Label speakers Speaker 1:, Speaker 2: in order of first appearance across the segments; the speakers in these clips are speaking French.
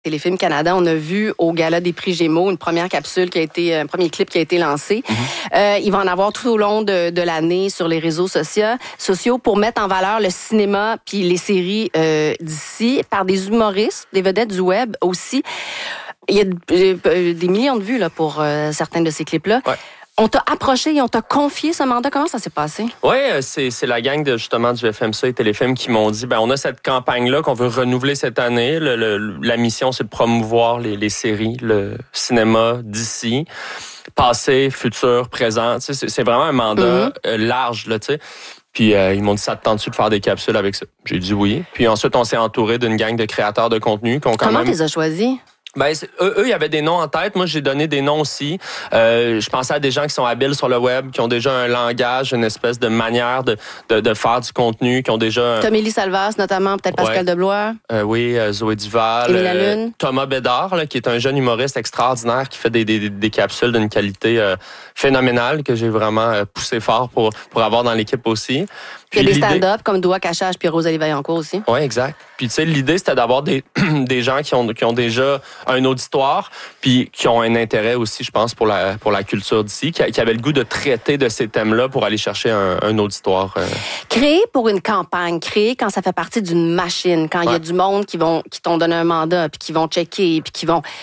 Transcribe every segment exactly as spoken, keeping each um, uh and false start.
Speaker 1: Téléfilm Canada, on a vu au Gala des prix Gémeaux une première capsule qui a été, un premier clip qui a été lancé. Mm-hmm. Euh, il va en avoir tout au long de, de l'année sur les réseaux sociaux, sociaux pour mettre en valeur le cinéma puis les séries euh, d'ici par des humoristes, des vedettes du web aussi. Il y a des millions de vues là, pour euh, certains de ces clips-là. Ouais. On t'a approché et on t'a confié ce mandat. Comment ça s'est passé?
Speaker 2: Oui, c'est, c'est la gang de, justement du F M C et Téléfilm qui m'ont dit, ben on a cette campagne-là qu'on veut renouveler cette année. Le, le, la mission, c'est de promouvoir les, les séries, le cinéma d'ici, passé, futur, présent. Tu sais, c'est, c'est vraiment un mandat mm-hmm. euh, large, là, tu sais. Puis euh, ils m'ont dit, ça te tente-tu de faire des capsules avec ça? J'ai dit oui. Puis ensuite, on s'est entouré d'une gang de créateurs de contenu. Qui ont quand
Speaker 1: Comment
Speaker 2: même...
Speaker 1: tu les as choisis?
Speaker 2: Ben, eux, eux, il y avait des noms en tête. Moi, j'ai donné des noms aussi. Euh, je pensais à des gens qui sont habiles sur le web, qui ont déjà un langage, une espèce de manière de, de, de faire du contenu, qui ont déjà... Un...
Speaker 1: Tomélie Salvas, notamment, peut-être Pascal
Speaker 2: ouais.
Speaker 1: Deblois.
Speaker 2: Euh, oui, euh, Zoé Duval.
Speaker 1: Émile Lalune.
Speaker 2: Euh, Thomas Bédard, là, qui est un jeune humoriste extraordinaire, qui fait des, des, des capsules d'une qualité euh, phénoménale, que j'ai vraiment euh, poussé fort pour, pour avoir dans l'équipe aussi.
Speaker 1: Puis il y a des stand-up comme Doua Cachage puis Rosalie Vaillancourt aussi.
Speaker 2: Oui, exact. Puis tu sais, l'idée, c'était d'avoir des, des gens qui ont, qui ont déjà un auditoire, puis qui ont un intérêt aussi, je pense, pour la, pour la culture d'ici, qui, qui avaient le goût de traiter de ces thèmes-là pour aller chercher un, un auditoire. Euh...
Speaker 1: Créer pour une campagne, créer quand ça fait partie d'une machine, quand il ouais. y a du monde qui vont qui t'ont donné un mandat, puis qui vont checker, puis qui vont...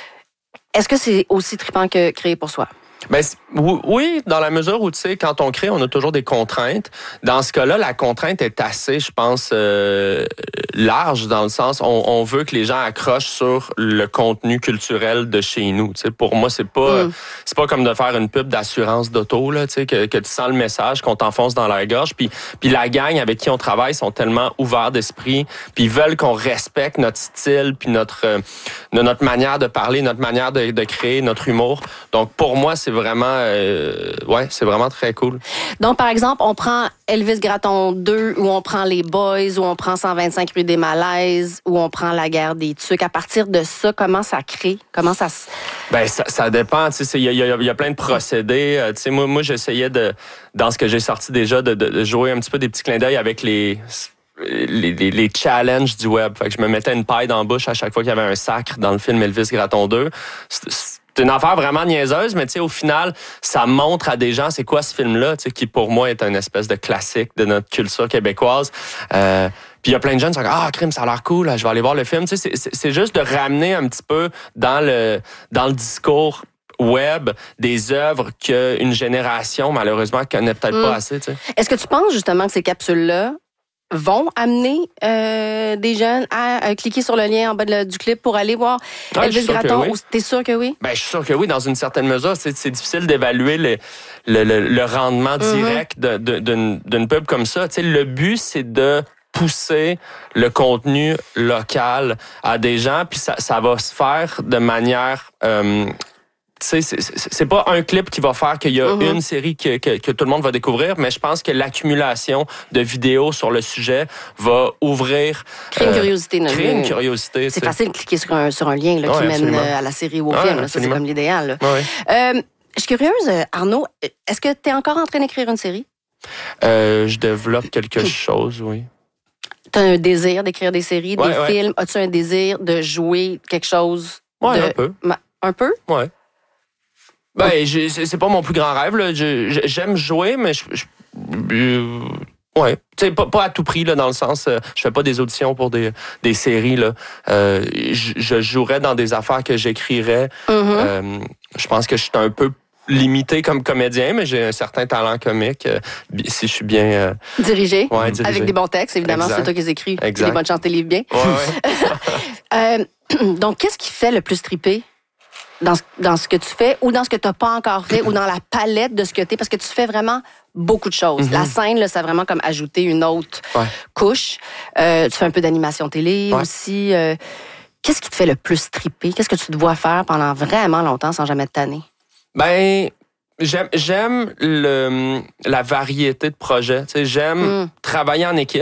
Speaker 1: Est-ce que c'est aussi trippant que créer pour soi?
Speaker 2: Ben, oui, dans la mesure où, tu sais, quand on crée, on a toujours des contraintes. Dans ce cas-là, la contrainte est assez, je pense, euh, large, dans le sens, on, on veut que les gens accrochent sur le contenu culturel de chez nous. Tu sais, pour moi, c'est pas, mm. c'est pas comme de faire une pub d'assurance d'auto, là, tu sais, que, que tu sens le message, qu'on t'enfonce dans la gorge. Puis, puis la gang avec qui on travaille sont tellement ouverts d'esprit, puis ils veulent qu'on respecte notre style, puis notre, euh, notre manière de parler, notre manière de, de créer, notre humour. Donc, pour moi, c'est vraiment, euh, ouais, c'est vraiment très cool.
Speaker 1: Donc, par exemple, on prend Elvis Gratton deux, ou on prend Les Boys, ou on prend cent vingt-cinq rue des Malaises, ou on prend La Guerre des Tucs. À partir de ça, comment ça crée? Comment ça se...
Speaker 2: Ben, ça, ça dépend. Tu sais, il y a, y, a, y a plein de procédés. Tu sais, moi, moi, j'essayais de, dans ce que j'ai sorti déjà, de, de jouer un petit peu des petits clins d'œil avec les... Les, les, les challenges du web. Fait que je me mettais une paille dans la bouche à chaque fois qu'il y avait un sacre dans le film Elvis Gratton deux. C'est, c'est une affaire vraiment niaiseuse, mais tu sais, au final, ça montre à des gens c'est quoi ce film-là, tu sais, qui pour moi est une espèce de classique de notre culture québécoise. Euh, Puis il y a plein de jeunes qui sont comme « Ah, crime, ça a l'air cool, je vais aller voir le film. » Tu sais, c'est, c'est juste de ramener un petit peu dans le, dans le discours web des œuvres qu'une génération, malheureusement, connaît peut-être mmh. pas assez. Tu sais.
Speaker 1: Est-ce que tu penses justement que ces capsules-là vont amener euh, des jeunes à, à cliquer sur le lien en bas de, du clip pour aller voir ah, Elvis Gratton? Oui. T'es sûr que oui?
Speaker 2: Ben, je suis sûr que oui, dans une certaine mesure. C'est, c'est difficile d'évaluer le, le, le, le rendement direct mm-hmm. de, de, d'une, d'une pub comme ça. Tu sais, le but, c'est de pousser le contenu local à des gens, puis ça, ça va se faire de manière... Euh, tu sais, c'est, c'est, c'est pas un clip qui va faire qu'il y a mm-hmm. une série que, que, que tout le monde va découvrir, mais je pense que l'accumulation de vidéos sur le sujet va ouvrir...
Speaker 1: Créer une euh, curiosité.
Speaker 2: Créer une curiosité.
Speaker 1: C'est facile de cliquer sur un, sur un lien là, ouais, qui absolument. mène à la série ou au ouais, film. Là, ça, c'est comme l'idéal. Là.
Speaker 2: Ouais.
Speaker 1: Euh, je suis curieuse, Arnaud, est-ce que tu es encore en train d'écrire une série?
Speaker 2: Euh, je développe quelque chose, oui.
Speaker 1: Tu as un désir d'écrire des séries,
Speaker 2: ouais,
Speaker 1: des
Speaker 2: ouais.
Speaker 1: films? As-tu un désir de jouer quelque chose?
Speaker 2: Oui,
Speaker 1: de...
Speaker 2: un peu.
Speaker 1: Un peu?
Speaker 2: Oui. Ben, je, c'est pas mon plus grand rêve. Là. Je, je, j'aime jouer, mais je, je, euh, ouais, tu sais, pas, pas à tout prix là, dans le sens, euh, je fais pas des auditions pour des, des séries là. Euh, je, je jouerais dans des affaires que j'écrirais. Mm-hmm. Euh, je pense que je suis un peu limité comme comédien, mais j'ai un certain talent comique euh, si je suis bien euh,
Speaker 1: dirigé,
Speaker 2: ouais, dirigé,
Speaker 1: avec des bons textes évidemment. Exact. C'est toi qui les écris. Exact. Des bonnes chances tes livres bien.
Speaker 2: Ouais,
Speaker 1: ouais. euh, donc, qu'est-ce qui fait le plus triper? Dans ce, dans ce que tu fais ou dans ce que tu n'as pas encore fait ou dans la palette de ce que tu es, parce que tu fais vraiment beaucoup de choses. Mm-hmm. La scène, là, ça a vraiment comme ajouté une autre
Speaker 2: ouais.
Speaker 1: couche. Euh, tu fais un peu d'animation télé ouais. aussi. Euh, qu'est-ce qui te fait le plus triper? Qu'est-ce que tu te vois faire pendant vraiment longtemps sans jamais te tanner?
Speaker 2: Ben, j'aime, j'aime le, la variété de projets. Tu sais, j'aime mm. travailler en équipe.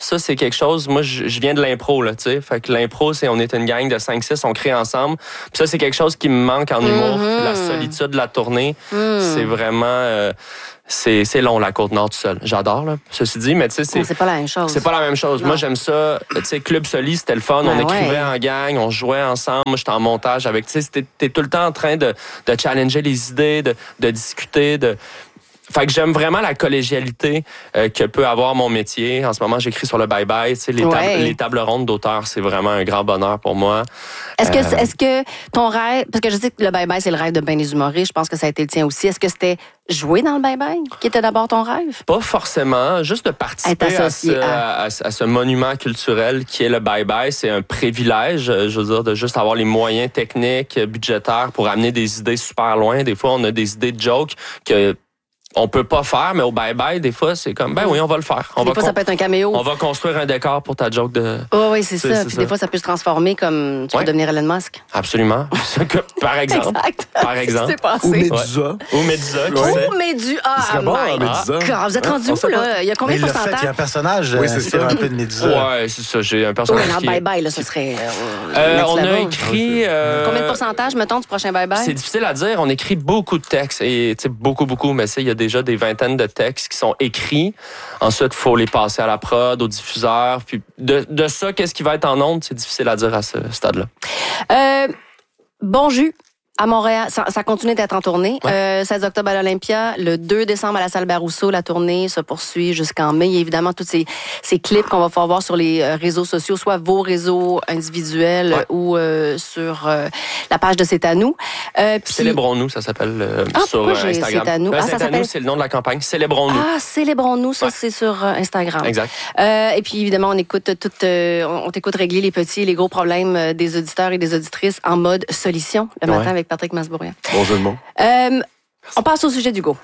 Speaker 2: Ça, c'est quelque chose... Moi, je, je viens de l'impro, là, tu sais. Fait que l'impro, c'est on est une gang de cinq six, on crée ensemble. Puis ça, c'est quelque chose qui me manque en humour. Mm-hmm. La solitude de la tournée, mm. c'est vraiment... Euh, C'est, c'est long, la Côte-Nord tout seul. J'adore, là. Ceci dit, mais tu sais, c'est...
Speaker 1: c'est pas la même chose.
Speaker 2: C'est pas la même chose. Non. Moi, j'aime ça. Tu sais, Club Soli, c'était le fun. Ben on écrivait ouais. en gang, on jouait ensemble. Moi, j'étais en montage avec... Tu sais, t'es, t'es tout le temps en train de, de challenger les idées, de, de discuter, de... Fait que j'aime vraiment la collégialité euh, que peut avoir mon métier. En ce moment, j'écris sur le bye-bye. Tu sais, les, tab- ouais. les tables rondes d'auteurs, c'est vraiment un grand bonheur pour moi.
Speaker 1: Est-ce que, euh... est-ce que ton rêve... Parce que je sais que le bye-bye, c'est le rêve de bien des humoristes. Je pense que ça a été le tien aussi. Est-ce que c'était jouer dans le bye-bye qui était d'abord ton rêve?
Speaker 2: Pas forcément. Juste de participer à ce, à... À, à ce monument culturel qui est le bye-bye, c'est un privilège, je veux dire, de juste avoir les moyens techniques, budgétaires pour amener des idées super loin. Des fois, on a des idées de jokes que... on peut pas faire, mais au bye-bye, des fois, c'est comme, ben oui, on va le faire. On
Speaker 1: des
Speaker 2: va
Speaker 1: fois,
Speaker 2: con-
Speaker 1: ça peut être un caméo.
Speaker 2: On va construire un décor pour ta joke de...
Speaker 1: Oh, oui, c'est, c'est ça. C'est Puis ça. Des fois, ça peut se transformer comme tu ouais. peux devenir Elon Musk.
Speaker 2: Absolument. Par exemple.
Speaker 1: Exact.
Speaker 2: Par exemple.
Speaker 1: C'est passé.
Speaker 3: Ou Médusa.
Speaker 2: Ouais. Ou Médusa.
Speaker 1: Ou Médusa. Ah,
Speaker 3: bon, hein, Médusa.
Speaker 1: Ah, vous êtes rendu où, là? Il y a combien de pourcentage?
Speaker 3: Il y a un personnage oui, c'est ça. Un peu de Médusa.
Speaker 2: Ouais, c'est ça. J'ai un personnage
Speaker 1: oui,
Speaker 2: qui...
Speaker 1: bye-bye, là, ce serait...
Speaker 2: Euh, on a écrit... Euh...
Speaker 1: Combien de pourcentage, mettons, du prochain bye-bye?
Speaker 2: C'est difficile à dire. On écrit beaucoup de textes. Et, tu sais, beaucoup, beaucoup. Mais il y a déjà des vingtaines de textes qui sont écrits. Ensuite, il faut les passer à la prod, au diffuseur. Puis de, de ça, qu'est-ce qui va être en ondes, c'est difficile à dire à ce stade-là.
Speaker 1: Euh, bon jus. À Montréal, ça, ça continue d'être en tournée. Ouais. Euh, seize octobre à l'Olympia, le deux décembre à la salle Barousseau. La tournée se poursuit jusqu'en mai. Il y a évidemment tous ces, ces clips qu'on va pouvoir voir sur les réseaux sociaux, soit vos réseaux individuels ouais. ou euh, sur euh, la page de C'est à nous. Euh, puis...
Speaker 2: Célébrons-nous, ça s'appelle euh,
Speaker 1: ah,
Speaker 2: sur euh, Instagram.
Speaker 1: C'est à nous.
Speaker 2: Ben,
Speaker 1: ah,
Speaker 2: c'est
Speaker 1: ça
Speaker 2: à
Speaker 1: s'appelle...
Speaker 2: nous, c'est le nom de la campagne. Célébrons-nous.
Speaker 1: Ah, Célébrons-nous, ça
Speaker 2: ouais.
Speaker 1: c'est sur euh, Instagram.
Speaker 2: Exact.
Speaker 1: Euh, et puis évidemment, on écoute tout, euh, on t'écoute régler les petits et les gros problèmes des auditeurs et des auditrices en mode solution le matin ouais. avec Patrick Masbourian.
Speaker 3: Bon jeu de mots.
Speaker 1: Euh, on passe au sujet d'Hugo.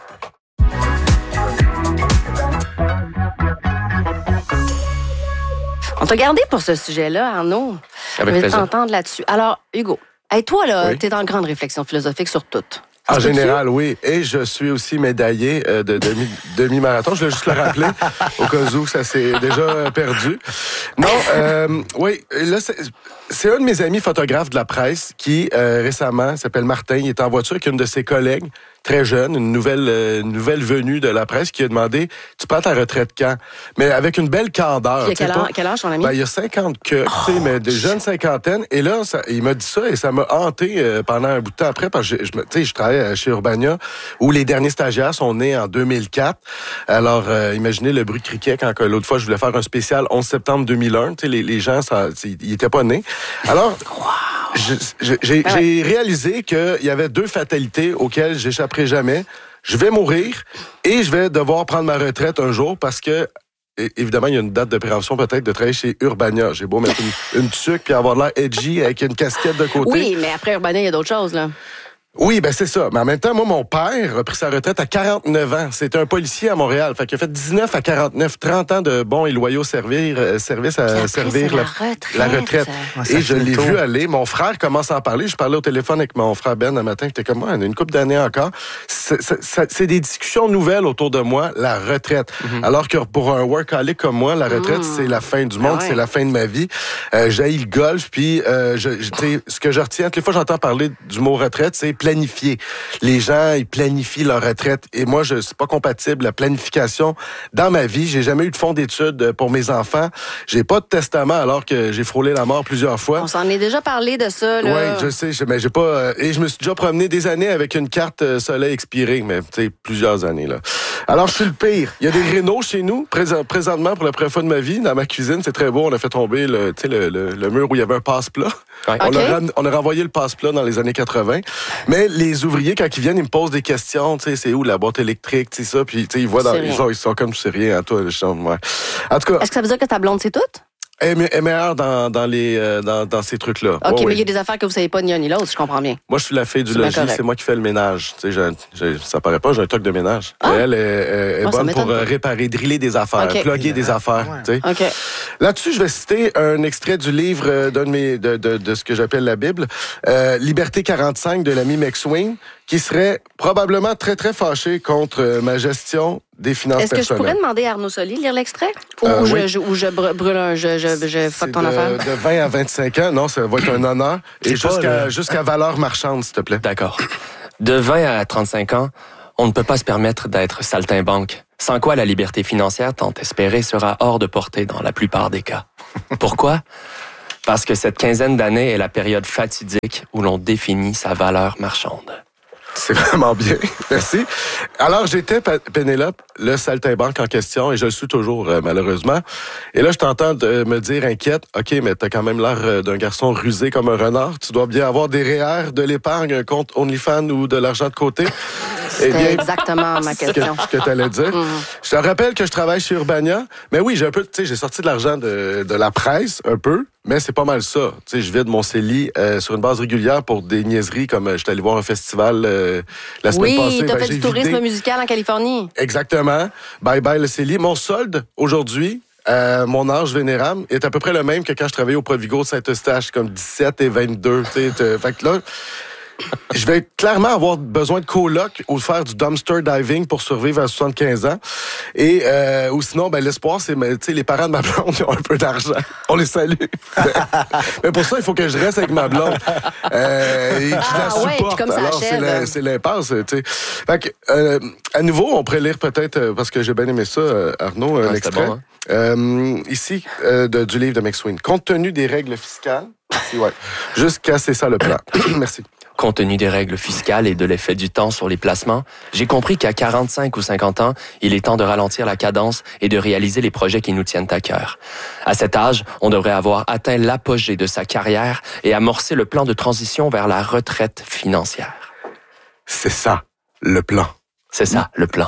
Speaker 1: On t'a gardé pour ce sujet-là, Arnaud.
Speaker 2: Avec
Speaker 1: Je vais
Speaker 2: plaisir.
Speaker 1: t'entendre là-dessus. Alors, Hugo, hey, toi, là, oui. t'es dans une grande réflexion philosophique sur tout.
Speaker 3: En général, oui. Et je suis aussi médaillé euh, de demi, demi-marathon. Je voulais juste le rappeler, au cas où ça s'est déjà perdu. Non, euh, oui, là, c'est, c'est un de mes amis photographes de la presse qui, euh, récemment, s'appelle Martin, il est en voiture avec une de ses collègues, très jeune, une nouvelle, euh, une nouvelle venue de la presse, qui a demandé « Tu prends ta retraite quand? » Mais avec une belle candeur.
Speaker 1: Il a quel, an, quel âge, ton ami?
Speaker 3: Ben, il y a cinquante que, oh, tu sais, mais des jeunes cinquantaines. Et là, ça, il m'a dit ça et ça m'a hanté euh, pendant un bout de temps après, parce que je, je, tu sais, je travaille chez Urbania, où les derniers stagiaires sont nés en deux mille quatre. Alors, euh, imaginez le bruit de criquet quand que, l'autre fois, je voulais faire un spécial onze septembre deux mille un. Tu sais, les, les gens, ça, ils étaient pas nés. Alors...
Speaker 1: Wow.
Speaker 3: Je, je, j'ai, ah ouais. j'ai réalisé qu'il y avait deux fatalités auxquelles j'échapperai jamais. Je vais mourir et je vais devoir prendre ma retraite un jour parce que, évidemment, il y a une date de prévention peut-être de travailler chez Urbania. J'ai beau mettre une, une tuque puis avoir l'air edgy avec une casquette de côté.
Speaker 1: Oui, mais après Urbania, il y a d'autres choses, là.
Speaker 3: Oui, ben c'est ça. Mais en même temps, moi, mon père a pris sa retraite à quarante-neuf ans. C'était un policier à Montréal. Fait qu'il a fait dix-neuf à quarante-neuf, trente ans de bons et loyaux servir, euh, service à servir
Speaker 1: la,
Speaker 3: la
Speaker 1: retraite.
Speaker 3: La retraite. Ouais, et je l'ai vu aller. Mon frère commence à en parler. Je parlais au téléphone avec mon frère Ben un matin. J'étais comme moi, on a une couple d'années encore. C'est, c'est, c'est des discussions nouvelles autour de moi, la retraite. Mm-hmm. Alors que pour un workaholic comme moi, la retraite, mm. c'est la fin du monde, ah ouais. c'est la fin de ma vie. Euh, j'ai le golf, puis euh, je, je, ce que je retiens, toutes les fois j'entends parler du mot retraite, c'est planifier. Les gens, ils planifient leur retraite. Et moi, je c'est pas compatible, la planification. Dans ma vie, j'ai jamais eu de fonds d'études pour mes enfants. J'ai pas de testament alors que j'ai frôlé la mort plusieurs fois.
Speaker 1: On s'en est déjà parlé de ça, là.
Speaker 3: Oui, je sais, mais j'ai pas... Euh, et je me suis déjà promené des années avec une carte euh, soleil expirée, mais tu sais, plusieurs années, là. Alors, je suis le pire. Il y a des rénaux chez nous, présent, présentement, pour la première fois de ma vie. Dans ma cuisine, c'est très beau. On a fait tomber le, tu sais, le, le, le mur où il y avait un passe-plat. Ouais. On, okay. a, on a renvoyé le passe-plat dans les années quatre-vingt. Mais les ouvriers, quand ils viennent, ils me posent des questions. Tu sais, c'est où la boîte électrique, tu sais, ça. Puis, tu sais, ils voient dans ils sont, ils sont comme, tu sais rien à toi. Je, ouais. En tout cas.
Speaker 1: Est-ce que ça veut dire que ta blonde, c'est tout?
Speaker 3: Elle est meilleure dans, dans, les, euh, dans, dans ces trucs-là.
Speaker 1: OK,
Speaker 3: oh,
Speaker 1: mais il
Speaker 3: oui.
Speaker 1: y a des affaires que vous savez pas ni un ni l'autre, je comprends bien.
Speaker 3: Moi, je suis la fille du logis, c'est moi qui fais le ménage. Tu sais, j'ai, j'ai, ça paraît pas, j'ai un truc de ménage. Ah. Elle est, est, est oh, bonne pour euh, réparer, driller des affaires, okay. plugger des affaires. Ouais. Tu sais.
Speaker 1: Okay.
Speaker 3: Là-dessus, je vais citer un extrait du livre d'un de, mes, de, de, de ce que j'appelle la Bible, euh, Liberté quarante-cinq de l'ami McSween, qui serait probablement très, très fâché contre ma gestion des finances
Speaker 1: Est-ce que
Speaker 3: personnelles.
Speaker 1: je pourrais demander à Arnaud Soli de lire l'extrait? Ou,
Speaker 3: Euh,
Speaker 1: je,
Speaker 3: oui.
Speaker 1: je, ou je brûle un... Je, je, je fuck ton
Speaker 3: de,
Speaker 1: affaire?
Speaker 3: de vingt à vingt-cinq ans. Non, ça va être un honneur. Et
Speaker 4: C'est pas,
Speaker 3: jusqu'à
Speaker 4: là.
Speaker 3: jusqu'à valeur marchande, s'il te plaît.
Speaker 2: D'accord. De vingt à trente-cinq ans, on ne peut pas se permettre d'être saltimbanque, sans quoi la liberté financière tant espérée sera hors de portée dans la plupart des cas. Pourquoi? Parce que cette quinzaine d'années est la période fatidique où l'on définit sa valeur marchande.
Speaker 3: C'est vraiment bien. Merci. Alors, j'étais, Pénélope, le saltimbanque en question, et je le suis toujours, euh, malheureusement. Et là, je t'entends de me dire, inquiète, OK, mais t'as quand même l'air euh, d'un garçon rusé comme un renard. Tu dois bien avoir des R E E R, de l'épargne, un compte OnlyFans ou de l'argent de côté. Eh
Speaker 1: C'était exactement ma
Speaker 3: ce que,
Speaker 1: question.
Speaker 3: ce que tu allais dire.
Speaker 1: Mm.
Speaker 3: Je te rappelle que je travaille chez Urbania. Mais oui, j'ai un peu, tu sais, j'ai sorti de l'argent de, de la presse, un peu. Mais c'est pas mal ça. Tu sais, je vide mon C E L I euh, sur une base régulière pour des niaiseries comme euh, j'étais allé voir un festival euh, la semaine
Speaker 1: Oui,
Speaker 3: passée.
Speaker 1: t'as
Speaker 3: Ben,
Speaker 1: fait
Speaker 3: j'ai
Speaker 1: du tourisme
Speaker 3: vidé.
Speaker 1: musical en Californie.
Speaker 3: Exactement. Bye bye le C E L I. Mon solde aujourd'hui, euh, mon âge vénérable est à peu près le même que quand je travaillais au Provigo de Saint-Eustache, comme dix-sept et vingt-deux. Tu sais, te- fait que là, je vais clairement avoir besoin de coloc ou de faire du dumpster diving pour survivre à soixante-quinze ans. Et euh, ou sinon, ben l'espoir, c'est tu sais les parents de ma blonde qui ont un peu d'argent. On les salue. Mais pour ça, il faut que je reste avec ma blonde euh, et que je la
Speaker 1: Ah ouais,
Speaker 3: supporte.
Speaker 1: puis comme ça
Speaker 3: Alors c'est
Speaker 1: achève.
Speaker 3: la- c'est l'impasse, tu sais. Fait que euh, à nouveau, on pourrait lire peut-être euh, parce que j'ai bien aimé ça, euh, Arnaud, un
Speaker 2: Ah, c'était
Speaker 3: extrait.
Speaker 2: bon, hein?
Speaker 3: Euh, ici euh, de, du livre de McSween. Compte tenu des règles fiscales, ici, ouais, jusqu'à c'est ça le plan. Merci.
Speaker 2: Compte tenu des règles fiscales et de l'effet du temps sur les placements, j'ai compris qu'à quarante-cinq ou cinquante ans, il est temps de ralentir la cadence et de réaliser les projets qui nous tiennent à cœur. À cet âge, on devrait avoir atteint l'apogée de sa carrière et amorcer le plan de transition vers la retraite financière.
Speaker 3: C'est ça, le plan.
Speaker 2: C'est ça, le plan.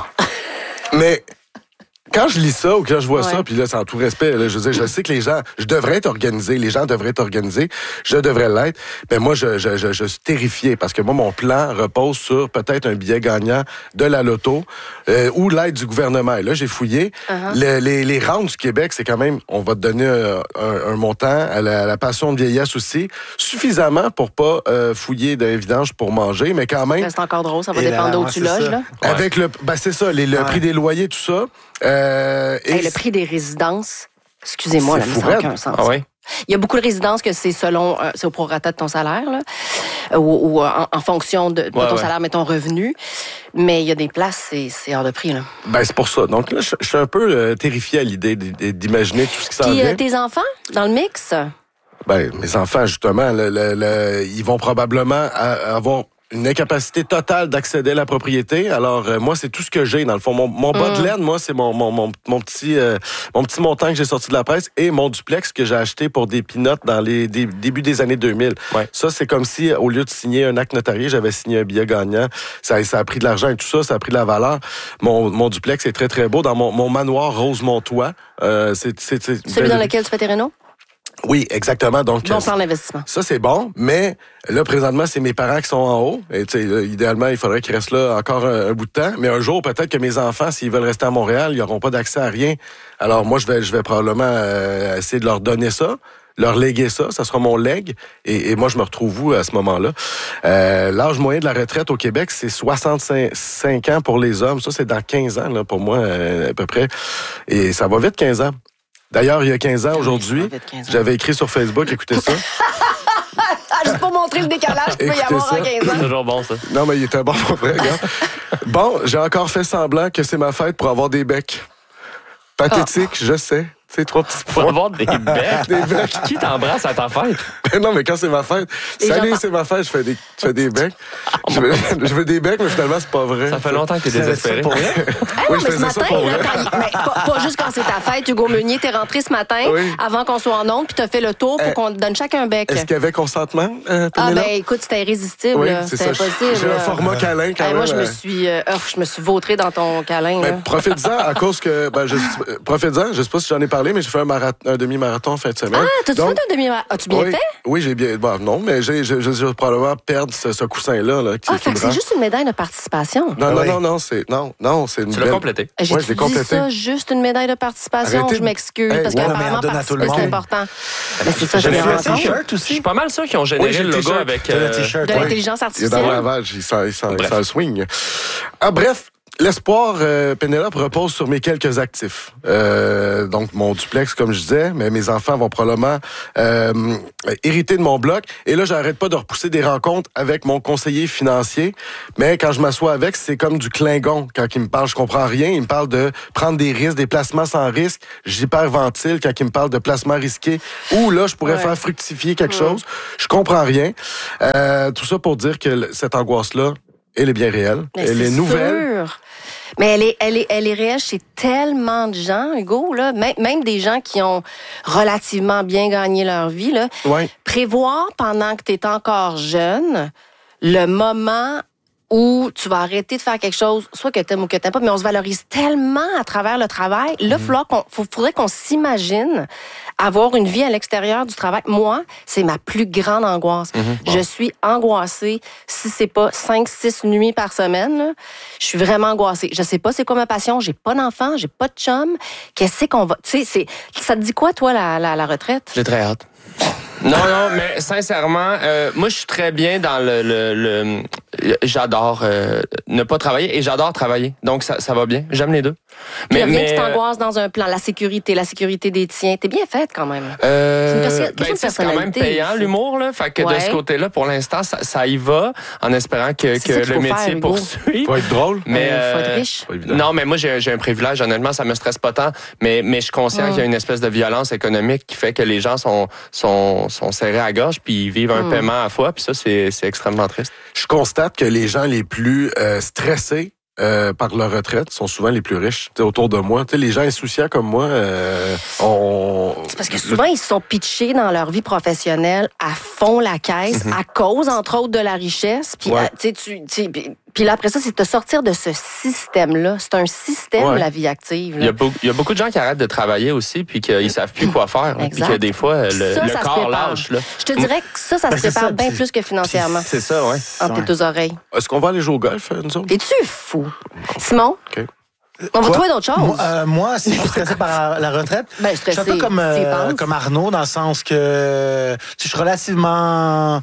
Speaker 3: Mais quand je lis ça ou quand je vois
Speaker 1: Ouais.
Speaker 3: ça, puis là, c'est en tout respect, là, je veux dire, je sais que les gens, je devrais être organisé, les gens devraient être organisés, je devrais l'être, mais moi, je, je, je, je suis terrifié parce que moi, mon plan repose sur peut-être un billet gagnant de la loto euh, ou l'aide du gouvernement. Et là, j'ai fouillé.
Speaker 1: Uh-huh.
Speaker 3: Le- les, les rentes du Québec, c'est quand même, on va te donner un, un, un montant à la, à la pension de vieillesse aussi, suffisamment pour pas euh, fouiller d'un vidange pour manger, mais quand même...
Speaker 1: C'est encore drôle, ça va
Speaker 4: Et
Speaker 1: dépendre
Speaker 4: là,
Speaker 1: d'où
Speaker 4: ouais,
Speaker 1: tu
Speaker 4: c'est
Speaker 1: loges.
Speaker 4: ça.
Speaker 1: Là.
Speaker 2: Ouais.
Speaker 3: Avec le... Ben, c'est ça, les- le
Speaker 4: Ouais.
Speaker 3: prix des loyers, tout ça. Euh, et
Speaker 1: Hey, le prix des résidences, excusez-moi,
Speaker 3: C'est
Speaker 1: là, mais
Speaker 3: fou
Speaker 1: ça n'a
Speaker 3: raide.
Speaker 1: aucun sens.
Speaker 2: Ah ouais?
Speaker 1: Il y a beaucoup de résidences que c'est selon, euh, c'est au prorata de ton salaire, là, euh, ou, ou en, en fonction de, de
Speaker 2: Ouais,
Speaker 1: ton
Speaker 2: ouais.
Speaker 1: salaire, mais ton revenu. Mais il y a des places, c'est, c'est hors de prix. Là.
Speaker 3: Ben, c'est pour ça. Donc là, je, je suis un peu euh, terrifié à l'idée d- d- d'imaginer tout ce qui s'en
Speaker 1: Puis
Speaker 3: vient.
Speaker 1: euh, tes enfants, dans le mix?
Speaker 3: Ben, mes enfants, justement, le- le- le- ils vont probablement a- avoir une incapacité totale d'accéder à la propriété. Alors, euh, moi, c'est tout ce que j'ai, dans le fond. Mon, mon bas de laine, moi, c'est mon, mon, mon, mon petit euh, mon petit montant que j'ai sorti de la presse et mon duplex que j'ai acheté pour des pinottes dans les dé- débuts des années deux mille.
Speaker 2: Ouais.
Speaker 3: Ça, c'est comme si, au lieu de signer un acte notarié, j'avais signé un billet gagnant. Ça, ça a pris de l'argent et tout ça, ça a pris de la valeur. Mon, mon duplex est très, très beau. Dans mon, mon manoir Rose-Montois, euh, c'est... c'est, c'est
Speaker 1: Celui dans lequel tu fais tes rénaux?
Speaker 3: Oui, exactement. Donc,
Speaker 1: Bon
Speaker 3: euh,
Speaker 1: plan d'investissement.
Speaker 3: ça, c'est bon, mais là, présentement, c'est mes parents qui sont en haut. Et tu sais, là, idéalement, il faudrait qu'ils restent là encore un, un bout de temps. Mais un jour, peut-être que mes enfants, s'ils veulent rester à Montréal, ils n'auront pas d'accès à rien. Alors, moi, je vais, je vais probablement euh, essayer de leur donner ça, leur léguer ça. Ça sera mon leg. Et, et moi, je me retrouve où à ce moment-là? Euh, l'âge moyen de la retraite au Québec, c'est soixante-cinq ans pour les hommes. Ça, c'est dans quinze ans, là, pour moi, euh, à peu près. Et ça va vite, quinze ans. D'ailleurs, il y a quinze ans, aujourd'hui,
Speaker 1: ça va vite, quinze ans.
Speaker 3: j'avais écrit sur Facebook, écoutez ça.
Speaker 1: Ah, juste pour montrer le décalage qu'il peut y
Speaker 3: Écoutez
Speaker 1: avoir
Speaker 3: ça.
Speaker 1: en quinze
Speaker 2: C'est
Speaker 1: ans.
Speaker 2: toujours bon, ça.
Speaker 3: Non, mais il était bon pour vrai, regarde. Bon, j'ai encore fait semblant que c'est ma fête pour avoir des becs. Pathétique, je sais. C'est trois petits
Speaker 2: Pour
Speaker 3: points.
Speaker 2: avoir des becs.
Speaker 3: Des becs.
Speaker 2: Qui t'embrasse à ta fête?
Speaker 3: Non, mais quand c'est ma fête,
Speaker 1: Et
Speaker 3: salut,
Speaker 1: j'entends-
Speaker 3: c'est ma fête, je fais des, je fais des becs. Je veux, je veux des becs, mais finalement, c'est pas vrai.
Speaker 2: Ça fait longtemps que t'es
Speaker 4: Ça
Speaker 2: désespéré.
Speaker 4: pour vrai?
Speaker 1: Ah
Speaker 3: Oui,
Speaker 1: non,
Speaker 3: je
Speaker 1: mais ce
Speaker 3: faisais ça
Speaker 1: matin,
Speaker 3: pour
Speaker 1: là,
Speaker 3: vrai.
Speaker 1: quand il- mais pas, pas juste quand c'est ta fête, Hugo Meunier, t'es rentré ce matin
Speaker 3: Oui.
Speaker 1: avant qu'on soit en onde, puis t'as fait le tour pour
Speaker 3: Eh,
Speaker 1: qu'on te donne chacun un bec.
Speaker 3: Est-ce qu'il y avait consentement, euh,
Speaker 1: Ah
Speaker 3: Pénélope?
Speaker 1: ben écoute, c'était irrésistible,
Speaker 3: Oui,
Speaker 1: là.
Speaker 3: c'est
Speaker 1: C'était
Speaker 3: ça.
Speaker 1: impossible.
Speaker 3: J'ai un
Speaker 1: là.
Speaker 3: format câlin quand
Speaker 1: Eh,
Speaker 3: même.
Speaker 1: moi, je me
Speaker 3: euh,
Speaker 1: suis, euh, oh, je me suis vautré dans ton câlin.
Speaker 3: Mais
Speaker 1: là.
Speaker 3: profite-en à cause que, ben, je, euh, profite-en, je sais pas si j'en ai parlé, mais j'ai fait un, marath- un demi-marathon en fin de semaine.
Speaker 1: Ah, t'as-tu
Speaker 3: Donc,
Speaker 1: fait un demi As-tu bien
Speaker 3: oui,
Speaker 1: fait?
Speaker 3: Oui, j'ai bien. Bon, non, mais j'ai, je, je, je vais probablement perdre ce, ce coussin-là. Là, qui,
Speaker 1: Ah,
Speaker 3: qui
Speaker 1: fait
Speaker 3: me
Speaker 1: que c'est
Speaker 3: rend-
Speaker 1: juste une médaille de participation.
Speaker 3: Non,
Speaker 4: Ah
Speaker 3: non,
Speaker 4: oui.
Speaker 3: non, non, c'est. Non, non, c'est une.
Speaker 2: Tu l'as
Speaker 3: belle-
Speaker 2: complété.
Speaker 1: J'ai
Speaker 3: Ouais, je l'ai
Speaker 1: dit
Speaker 3: complété.
Speaker 1: ça, juste une médaille de participation.
Speaker 3: Arrêtez
Speaker 1: Je
Speaker 3: de-
Speaker 1: m'excuse,
Speaker 3: Hey,
Speaker 1: parce
Speaker 4: ouais, mais
Speaker 1: qu'apparemment,
Speaker 4: on donne à tout le
Speaker 1: participer, c'est
Speaker 4: monde.
Speaker 1: important. Mais c'est ça, je
Speaker 2: J'ai
Speaker 1: me
Speaker 2: fait
Speaker 1: rends
Speaker 2: un
Speaker 1: compte.
Speaker 4: t-shirt
Speaker 2: Je
Speaker 4: aussi.
Speaker 2: suis pas mal sûr qu'ils ont généré
Speaker 3: Oui, j'ai
Speaker 2: le
Speaker 3: le
Speaker 2: logo
Speaker 3: t-shirt.
Speaker 2: avec...
Speaker 4: T'as le
Speaker 2: euh,
Speaker 4: t-shirt.
Speaker 1: De
Speaker 4: Ouais.
Speaker 1: l'intelligence
Speaker 3: Il est dans le
Speaker 1: artificielle.
Speaker 3: lavage, il s'en, il s'en, il
Speaker 2: Bref.
Speaker 3: s'en swing. Ah, bref. L'espoir, euh, Pénélope, repose sur mes quelques actifs. Euh, donc, mon duplex, comme je disais, mais mes enfants vont probablement euh, hériter de mon bloc. Et là, j'arrête pas de repousser des rencontres avec mon conseiller financier. Mais quand je m'assois avec, c'est comme du Klingon. Quand il me parle, je comprends rien. Il me parle de prendre des risques, des placements sans risque. J'hyperventile quand il me parle de placements risqués. Ou là, je pourrais ouais. faire fructifier quelque ouais. chose. Je comprends rien. Euh, tout ça pour dire que cette angoisse-là, elle est bien réelle.
Speaker 1: Mais
Speaker 3: elle est, est nouvelle.
Speaker 1: Sûr. Mais elle est, elle est, elle est réelle chez tellement de gens, Hugo, là. Même, même des gens qui ont relativement bien gagné leur vie, là.
Speaker 3: Ouais.
Speaker 1: Prévoir pendant que tu es encore jeune le moment où tu vas arrêter de faire quelque chose, soit que t'aimes ou que t'aimes pas, mais on se valorise tellement à travers le travail. Là, il mmh. faudrait qu'on s'imagine avoir une vie à l'extérieur du travail. Moi, c'est ma plus grande angoisse. Mmh. Bon. Je suis angoissée, si c'est pas cinq, six nuits par semaine, là, je suis vraiment angoissée. Je sais pas c'est quoi ma passion, j'ai pas d'enfant, j'ai pas de chum. Qu'est-ce qu'on va... Tu sais, c'est... ça te dit quoi, toi, la, la, la retraite?
Speaker 2: J'ai très hâte. Non, non, mais sincèrement, euh, moi, je suis très bien dans le... le, le j'adore euh, ne pas travailler et j'adore travailler. Donc, ça, ça va bien. J'aime les deux.
Speaker 1: Mais, il y a rien mais, qui t'angoisse dans un plan. La sécurité, la sécurité des tiens. T'es bien faite, quand même.
Speaker 2: Euh, c'est, une ben, c'est quand même payant, l'humour, là. Fait que ouais. de ce côté-là, pour l'instant, ça, ça y va, en espérant que, que le métier faire, poursuit.
Speaker 3: Faut être drôle.
Speaker 2: Mais,
Speaker 1: euh, faut être riche.
Speaker 2: Non, mais moi, j'ai, j'ai un privilège. Honnêtement, ça me stresse pas tant. Mais, mais je suis conscient mm. qu'il y a une espèce de violence économique qui fait que les gens sont, sont, sont serrés à gorge puis ils vivent un mm. paiement à la fois. Puis ça, c'est, c'est extrêmement triste.
Speaker 3: Je constate que les gens les plus euh, stressés Euh, par leur retraite sont souvent les plus riches. T'sais, autour de moi, t'sais, les gens insouciants comme moi, euh, on...
Speaker 1: C'est parce que souvent, ils se sont pitchés dans leur vie professionnelle à fond la caisse, mm-hmm. à cause, entre autres, de la richesse. Puis, ouais. tu sais, puis là, après ça, c'est de te sortir de ce système-là. C'est un système, ouais. la vie active. Là.
Speaker 2: Il, y a beau, il y a beaucoup de gens qui arrêtent de travailler aussi, puis qu'ils savent plus quoi faire. Puis que des fois, le,
Speaker 1: ça,
Speaker 2: le
Speaker 1: ça
Speaker 2: corps lâche. Là.
Speaker 1: Je te dirais que ça, ça ben, se prépare bien plus que financièrement.
Speaker 2: C'est ça, oui.
Speaker 1: Entre tes deux oreilles.
Speaker 3: Est-ce qu'on va aller jouer au golf, nous autres?
Speaker 1: T'es-tu fou? Simon?
Speaker 3: OK.
Speaker 1: On va Quoi? trouver d'autres choses.
Speaker 4: Moi, euh, moi si je suis stressé par la retraite,
Speaker 1: ben, stressé,
Speaker 4: je suis un peu comme, euh, comme Arnaud, dans le sens que je suis relativement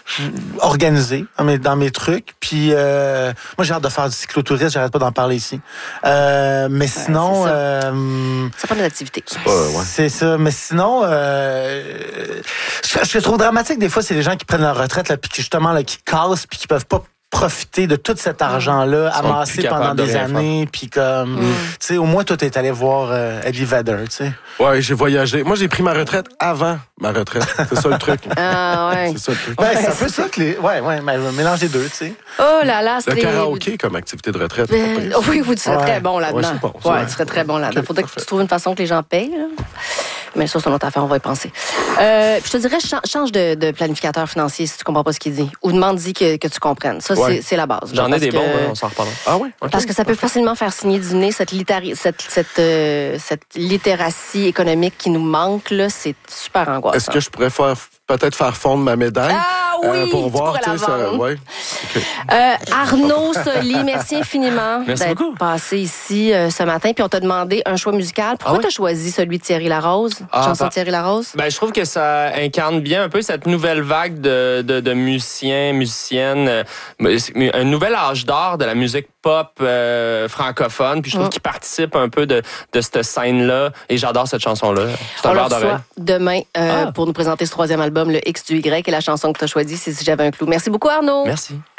Speaker 4: organisé dans mes, dans mes trucs. Puis euh, moi, j'ai hâte de faire du cyclotourisme, j'arrête pas d'en parler ici. Euh, mais sinon...
Speaker 1: Ouais,
Speaker 4: c'est, euh,
Speaker 1: c'est pas des activités.
Speaker 3: C'est, pas, ouais.
Speaker 4: c'est ça. Mais sinon, euh, ce que je trouve dramatique, des fois, c'est les gens qui prennent leur retraite, là, puis qui, justement, là, qui cassent, puis qui peuvent pas profiter de tout cet argent-là amassé pendant des années, puis comme, mm. tu sais, au moins, toi, t'es allé voir euh, Eddie Vedder, tu sais.
Speaker 3: Ouais, j'ai voyagé. Moi, j'ai pris ma retraite avant ma retraite. C'est ça le truc.
Speaker 1: Ah ouais.
Speaker 3: C'est ça le truc.
Speaker 4: Ben, c'est un peu ça que les... Ouais, ouais, mais mélange les deux, tu sais.
Speaker 1: Oh là là, c'est...
Speaker 3: Le karaoké comme activité de retraite.
Speaker 1: Ben, oui, vous serez ouais. très bon là-dedans.
Speaker 3: Ouais, bon,
Speaker 1: ouais, tu serais très bon là-dedans. Faudrait que tu trouves une façon que les gens payent, là. Mais ça, c'est une autre affaire, on va y penser. Euh, je te dirais, change de, de planificateur financier si tu comprends pas ce qu'il dit. Ou demande-y que, que tu comprennes. Ça, ouais. c'est, c'est la base.
Speaker 2: J'en ai des
Speaker 1: que,
Speaker 2: bons, hein, on s'en reparlera.
Speaker 3: Ah oui? Okay.
Speaker 1: Parce que ça peut facilement faire signer du nez cette, littéri- cette, cette, euh, cette littératie économique qui nous manque, là. C'est super angoissant.
Speaker 3: Est-ce que je pourrais faire, peut-être faire fondre ma médaille?
Speaker 1: Ah oui!
Speaker 3: Euh, pour
Speaker 1: tu
Speaker 3: voir, tu sais, ça. Ouais. Okay.
Speaker 1: Euh, Arnaud Soli, merci infiniment
Speaker 2: merci
Speaker 1: d'être
Speaker 2: beaucoup.
Speaker 1: passé ici euh, ce matin. Puis on t'a demandé un choix musical. Pourquoi ah oui? t'as choisi celui de Thierry Larose?
Speaker 2: Ah,
Speaker 1: chanson
Speaker 2: bah,
Speaker 1: de Thierry Larose?
Speaker 2: Ben, je trouve que ça incarne bien un peu cette nouvelle vague de, de, de musiciens, musiciennes, euh, un nouvel âge d'or de la musique pop euh, francophone. Puis je trouve mm. qu'il participe un peu de, de cette scène-là. Et j'adore cette chanson-là. C'est un
Speaker 1: on le
Speaker 2: verre d'oreille.
Speaker 1: Demain euh,
Speaker 2: ah.
Speaker 1: pour nous présenter ce troisième album, le X du Y, et la chanson que tu as choisie, c'est Si j'avais un clou. Merci beaucoup, Arnaud.
Speaker 2: Merci.